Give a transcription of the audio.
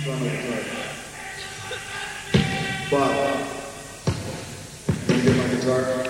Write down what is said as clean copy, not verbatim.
Front of the guitar. Bob, can you get my guitar?